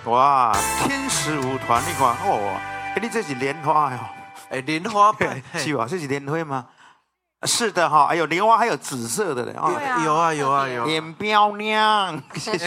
哇，天使舞团，你看哦，你这是莲花哟？ 莲花瓣是吧？这是莲花吗？是的哈，还有莲花，还有紫色的嘞。 对啊有啊， 很漂亮。